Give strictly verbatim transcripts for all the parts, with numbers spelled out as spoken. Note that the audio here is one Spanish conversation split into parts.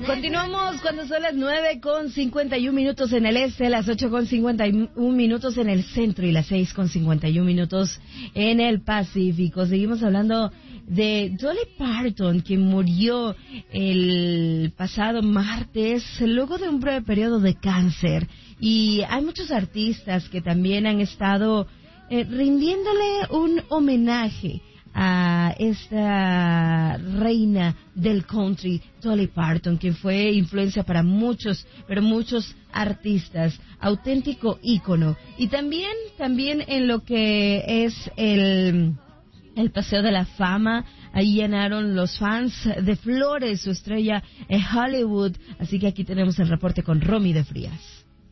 Continuamos cuando son las nueve con cincuenta y un minutos en el este, las ocho con cincuenta y un minutos en el centro y las seis con cincuenta y un minutos en el Pacífico. Seguimos hablando de Dolly Parton, quien murió el pasado martes luego de un breve periodo de cáncer. Y hay muchos artistas que también han estado eh, rindiéndole un homenaje a esta reina del country, Dolly Parton, quien fue influencia para muchos, pero muchos artistas, auténtico ícono. Y también, también en lo que es el, el Paseo de la Fama, ahí llenaron los fans de flores su estrella en Hollywood. Así que aquí tenemos el reporte con Romy de Frías.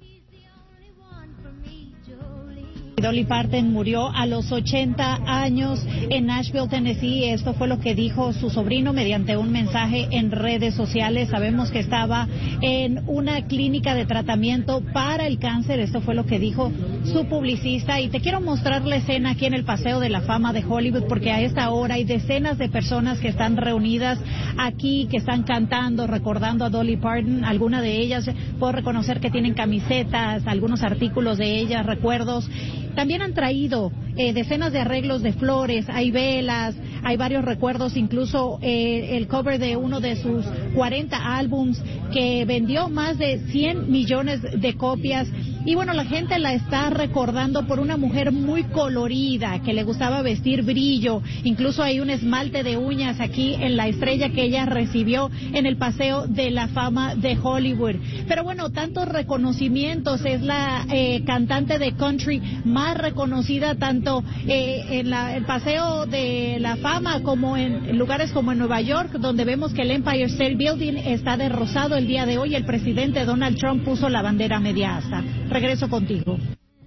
Dolly Parton murió a los ochenta años en Nashville, Tennessee. Esto fue lo que dijo su sobrino mediante un mensaje en redes sociales. Sabemos que estaba en una clínica de tratamiento para el cáncer. Esto fue lo que dijo su publicista. Y te quiero mostrar la escena aquí en el Paseo de la Fama de Hollywood, porque a esta hora hay decenas de personas que están reunidas aquí, que están cantando, recordando a Dolly Parton. Algunas de ellas puedo reconocer que tienen camisetas, algunos artículos de ella, recuerdos. También han traído eh, decenas de arreglos de flores, hay velas, hay varios recuerdos, incluso eh, el cover de uno de sus cuarenta álbums que vendió más de cien millones de copias. Y bueno, la gente la está recordando por una mujer muy colorida, que le gustaba vestir brillo. Incluso hay un esmalte de uñas aquí en la estrella que ella recibió en el Paseo de la Fama de Hollywood. Pero bueno, tantos reconocimientos, es la eh, cantante de country más reconocida tanto eh, en la, el Paseo de la Fama como en lugares como en Nueva York, donde vemos que el Empire State Building está de rosado el día de hoy. El presidente Donald Trump puso la bandera media asta. Regreso contigo.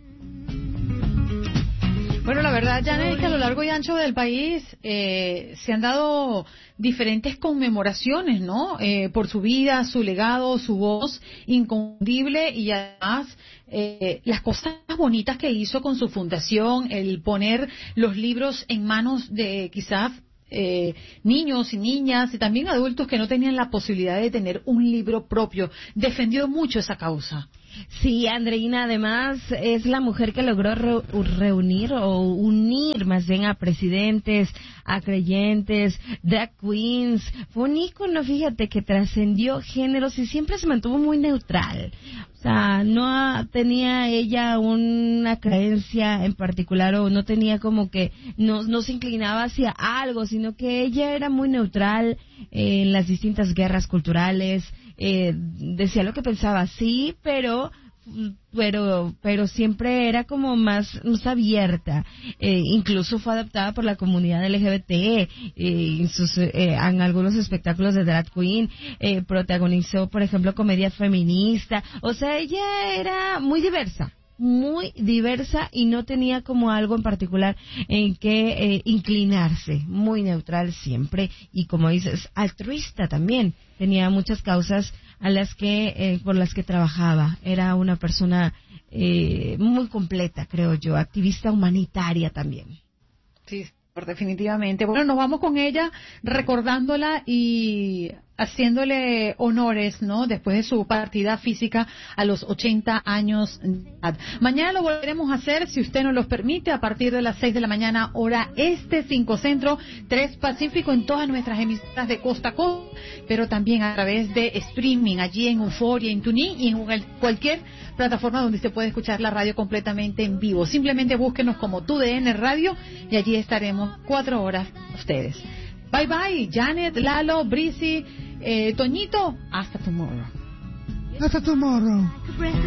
Bueno, la verdad, Janet, es que a lo largo y ancho del país eh, se han dado diferentes conmemoraciones, ¿no? Eh, por su vida, su legado, su voz inconfundible y además eh, las cosas bonitas que hizo con su fundación, el poner los libros en manos de quizás Eh, niños y niñas y también adultos que no tenían la posibilidad de tener un libro propio. Defendió mucho esa causa. Sí, Andreina, además es la mujer que logró re- reunir o unir más bien a presidentes, a creyentes, drag queens. Fue un ícono, fíjate, que trascendió géneros y siempre se mantuvo muy neutral. O sea, no tenía ella una creencia en particular o no tenía como que, no, no se inclinaba hacia algo, sino que ella era muy neutral eh, en las distintas guerras culturales. Eh, decía lo que pensaba, sí, pero pero pero siempre era como más, más abierta. Eh, incluso fue adoptada por la comunidad L G B T eh, en, sus, eh, en algunos espectáculos de drag queen. Eh, protagonizó, por ejemplo, comedia feminista. O sea, ella era muy diversa. muy diversa y no tenía como algo en particular en que eh, inclinarse, muy neutral siempre y, como dices, altruista también. Tenía muchas causas a las que eh, por las que trabajaba. Era una persona eh, muy completa, creo yo, activista humanitaria también. Sí, definitivamente. Bueno, nos vamos con ella recordándola y haciéndole honores, ¿no? Después de su partida física a los ochenta años de edad. Mañana lo volveremos a hacer, si usted nos los permite, a partir de las seis de la mañana, hora este, cinco centro, tres pacífico, en todas nuestras emisoras de costa a costa, pero también a través de streaming, allí en Euforia, en TuneIn y en cualquier plataforma donde se puede escuchar la radio completamente en vivo. Simplemente búsquenos como Tu D N Radio y allí estaremos cuatro horas con ustedes. Bye bye, Janet, Lalo, Brisi, eh, Toñito, hasta tomorrow. Hasta tomorrow.